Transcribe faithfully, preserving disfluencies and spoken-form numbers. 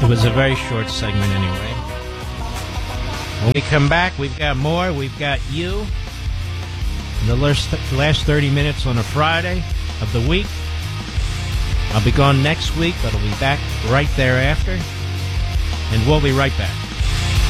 It was a very short segment anyway. When we come back, we've got more. We've got you. In the last, last thirty minutes on a Friday of the week. I'll be gone next week, but I'll be back right thereafter. And we'll be right back.